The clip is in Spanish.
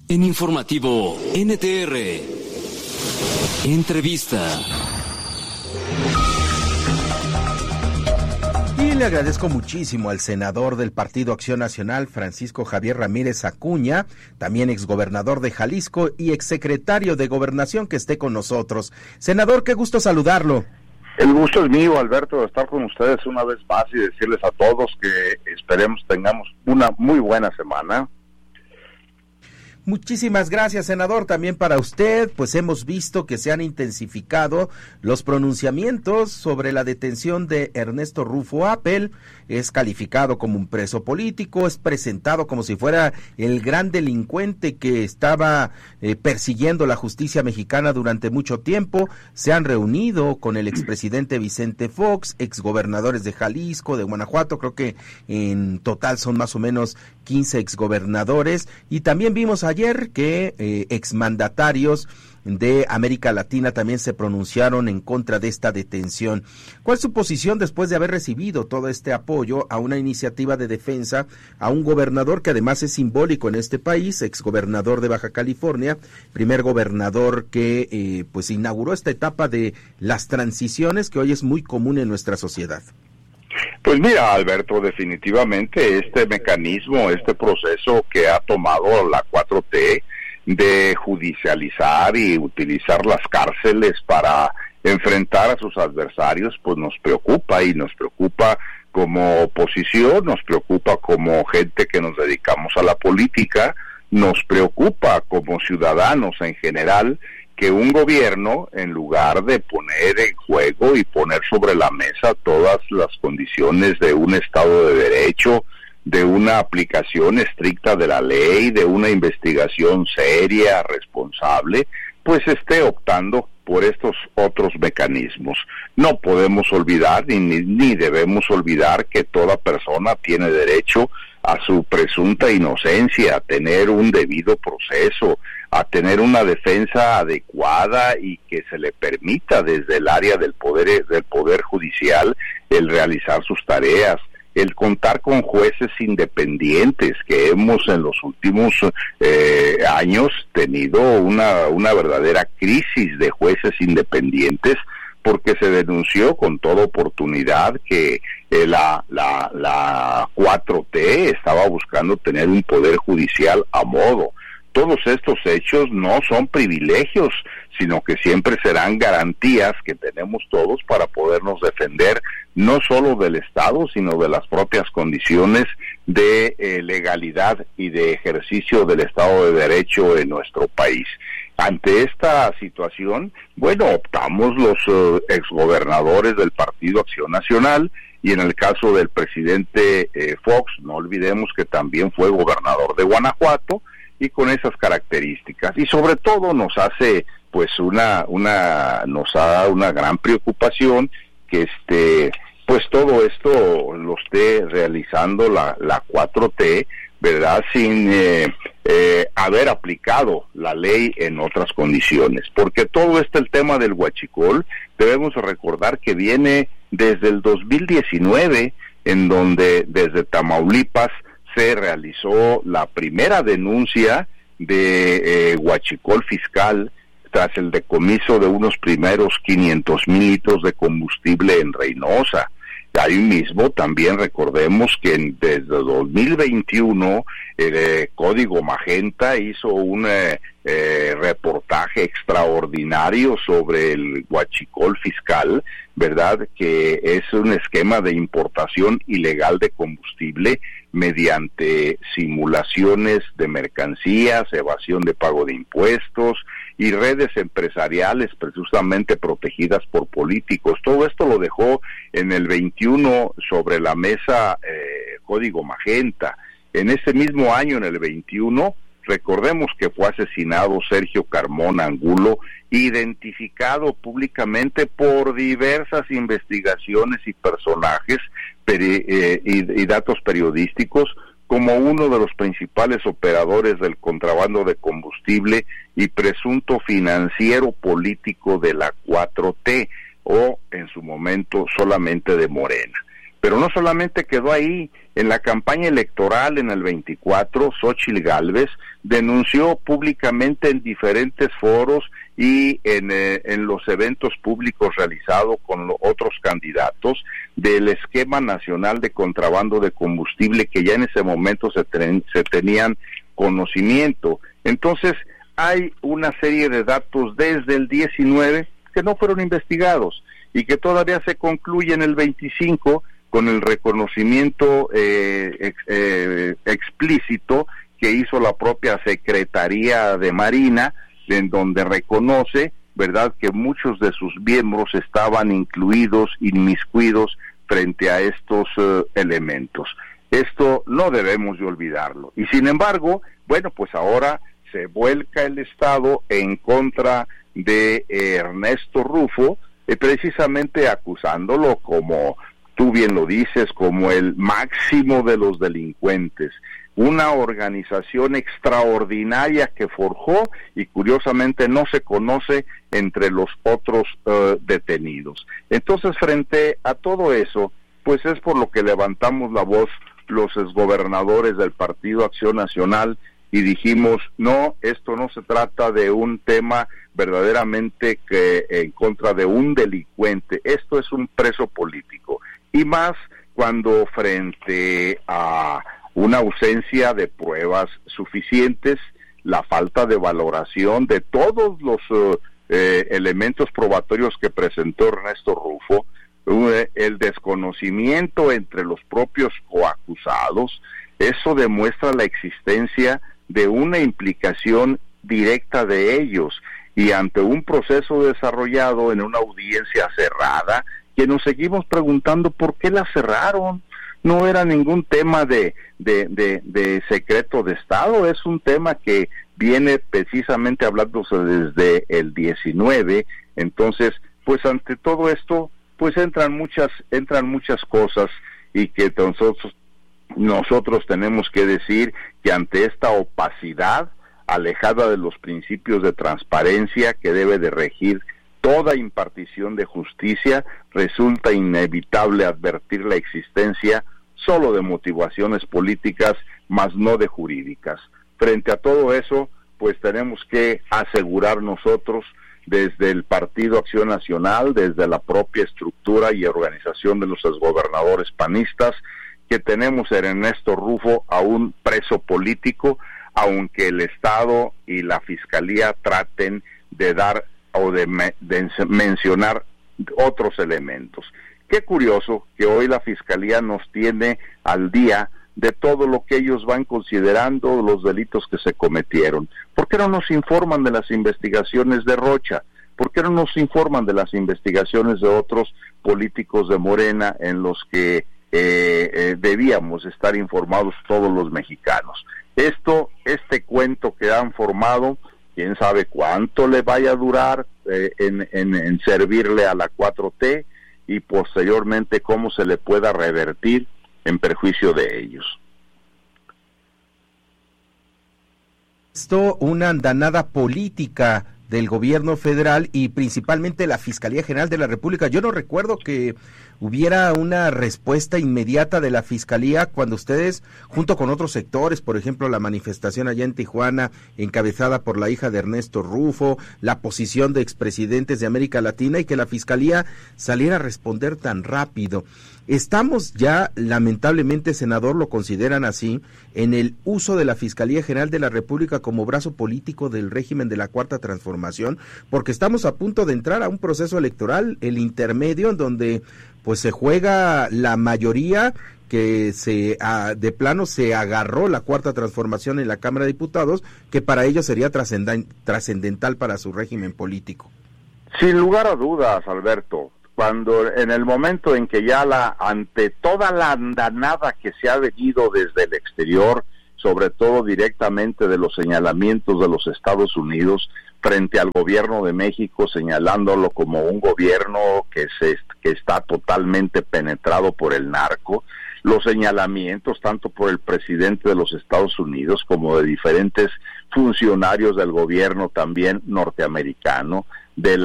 En Informativo NTR, entrevista. Y le agradezco muchísimo al senador del Partido Acción Nacional, Francisco Javier Ramírez Acuña, también exgobernador de Jalisco y exsecretario de Gobernación, que esté con nosotros. Senador, qué gusto saludarlo. El gusto es mío, Alberto, de estar con ustedes una vez más y decirles a todos que esperemos tengamos una muy buena semana. Muchísimas gracias, senador, también para usted. Pues hemos visto que se han intensificado los pronunciamientos sobre la detención de Ernesto Rufo Appel. Es calificado como un preso político, es presentado como si fuera el gran delincuente que estaba persiguiendo la justicia mexicana durante mucho tiempo. Se han reunido con el expresidente Vicente Fox, exgobernadores de Jalisco, de Guanajuato, creo que en total son más o menos 15 exgobernadores, y también vimos ayer que exmandatarios de América Latina también se pronunciaron en contra de esta detención. ¿Cuál es su posición después de haber recibido todo este apoyo a una iniciativa de defensa a un gobernador que además es simbólico en este país, exgobernador de Baja California, primer gobernador que pues inauguró esta etapa de las transiciones que hoy es muy común en nuestra sociedad? Pues mira, Alberto, definitivamente este mecanismo, este proceso que ha tomado la 4T de judicializar y utilizar las cárceles para enfrentar a sus adversarios, pues nos preocupa, y nos preocupa como oposición, nos preocupa como gente que nos dedicamos a la política, nos preocupa como ciudadanos en general, que un gobierno, en lugar de poner en juego y poner sobre la mesa todas las condiciones de un Estado de Derecho, de una aplicación estricta de la ley, de una investigación seria, responsable, pues esté optando por estos otros mecanismos. No podemos olvidar, ni debemos olvidar, que toda persona tiene derecho a su presunta inocencia, a tener un debido proceso, a tener una defensa adecuada y que se le permita desde el área del poder judicial el realizar sus tareas, el contar con jueces independientes, que hemos en los últimos años tenido una verdadera crisis de jueces independientes, porque se denunció con toda oportunidad que la 4T estaba buscando tener un poder judicial a modo. Todos estos hechos no son privilegios, sino que siempre serán garantías que tenemos todos para podernos defender, no solo del Estado, sino de las propias condiciones de legalidad y de ejercicio del Estado de Derecho en nuestro país. Ante esta situación, bueno, optamos los exgobernadores del Partido Acción Nacional, y en el caso del presidente Fox, no olvidemos que también fue gobernador de Guanajuato, y con esas características, y sobre todo nos hace pues nos da una gran preocupación que pues todo esto lo esté realizando la 4T, ¿verdad? Sin haber aplicado la ley en otras condiciones, porque todo el tema del huachicol, debemos recordar que viene desde el 2019, en donde desde Tamaulipas se realizó la primera denuncia de huachicol fiscal tras el decomiso de unos primeros 500,000 litros de combustible en Reynosa. Ahí mismo también recordemos que desde 2021 el Código Magenta hizo un reportaje extraordinario sobre el huachicol fiscal, ¿verdad? Que es un esquema de importación ilegal de combustible mediante simulaciones de mercancías, evasión de pago de impuestos y redes empresariales precisamente protegidas por políticos. Todo esto lo dejó en el 21 sobre la mesa Código Magenta. En ese mismo año, en el 21, recordemos que fue asesinado Sergio Carmona Angulo, identificado públicamente por diversas investigaciones y personajes y datos periodísticos como uno de los principales operadores del contrabando de combustible y presunto financiero político de la 4T, o en su momento solamente de Morena. Pero no solamente quedó ahí. En la campaña electoral en el 24, Xóchitl Gálvez denunció públicamente en diferentes foros y en los eventos públicos realizados con otros candidatos del esquema nacional de contrabando de combustible que ya en ese momento se tenían conocimiento. Entonces, hay una serie de datos desde el 19 que no fueron investigados y que todavía se concluye en el 25 con el reconocimiento explícito que hizo la propia Secretaría de Marina, en donde reconoce, ¿verdad?, que muchos de sus miembros estaban incluidos, inmiscuidos frente a estos elementos. Esto no debemos de olvidarlo. Y sin embargo, bueno, pues ahora se vuelca el Estado en contra de Ernesto Rufo, precisamente acusándolo, como tú bien lo dices, como el máximo de los delincuentes, una organización extraordinaria que forjó y curiosamente no se conoce entre los otros detenidos. Entonces, frente a todo eso, pues es por lo que levantamos la voz los exgobernadores del Partido Acción Nacional y dijimos, no, esto no se trata de un tema verdaderamente que en contra de un delincuente, esto es un preso político. Y más cuando frente a una ausencia de pruebas suficientes, la falta de valoración de todos los elementos probatorios que presentó Ernesto Rufo, el desconocimiento entre los propios coacusados, eso demuestra la existencia de una implicación directa de ellos, y ante un proceso desarrollado en una audiencia cerrada, que nos seguimos preguntando por qué la cerraron. No era ningún tema de secreto de Estado, es un tema que viene precisamente hablándose desde el 19, entonces, pues ante todo esto, pues entran muchas cosas, y que nosotros tenemos que decir que ante esta opacidad, alejada de los principios de transparencia que debe de regir toda impartición de justicia, resulta inevitable advertir la existencia solo de motivaciones políticas, mas no de jurídicas. Frente a todo eso, pues tenemos que asegurar nosotros, desde el Partido Acción Nacional, desde la propia estructura y organización de los exgobernadores panistas, que tenemos a Ernesto Rufo aún preso político, aunque el Estado y la Fiscalía traten de dar o de mencionar otros elementos. Qué curioso que hoy la Fiscalía nos tiene al día de todo lo que ellos van considerando los delitos que se cometieron. ¿Por qué no nos informan de las investigaciones de Rocha? ¿Por qué no nos informan de las investigaciones de otros políticos de Morena en los que debíamos estar informados todos los mexicanos? Este cuento que han formado, quién sabe cuánto le vaya a durar en servirle a la 4T, y posteriormente cómo se le pueda revertir en perjuicio de ellos. Esto, una andanada política del gobierno federal y principalmente la Fiscalía General de la República. Yo no recuerdo que hubiera una respuesta inmediata de la Fiscalía cuando ustedes, junto con otros sectores, por ejemplo, la manifestación allá en Tijuana, encabezada por la hija de Ernesto Rufo, la posición de expresidentes de América Latina, y que la Fiscalía saliera a responder tan rápido. Estamos ya, lamentablemente, senador, lo consideran así, en el uso de la Fiscalía General de la República como brazo político del régimen de la Cuarta Transformación, porque estamos a punto de entrar a un proceso electoral, el intermedio, en donde pues se juega la mayoría que de plano se agarró la Cuarta Transformación en la Cámara de Diputados, que para ellos sería trascendental para su régimen político. Sin lugar a dudas, Alberto, cuando en el momento en que ya ante toda la andanada que se ha venido desde el exterior, sobre todo directamente de los señalamientos de los Estados Unidos frente al gobierno de México, señalándolo como un gobierno que está totalmente penetrado por el narco, los señalamientos tanto por el presidente de los Estados Unidos como de diferentes funcionarios del gobierno también norteamericano, de